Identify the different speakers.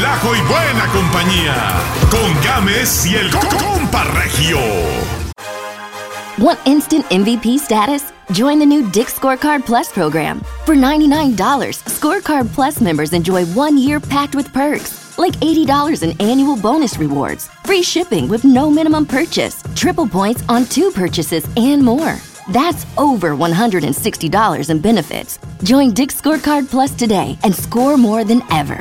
Speaker 1: relajo y buena compañía. Con Gámez y el Compa Regio.
Speaker 2: Want instant MVP status? Join the new Dick's Scorecard Plus program. For $99, Scorecard Plus members enjoy 1 year packed with perks, like $80 in annual bonus rewards, free shipping with no minimum purchase, triple points on 2 purchases, and more. That's over $160 in benefits. Join Dick's Scorecard Plus today and score more than ever.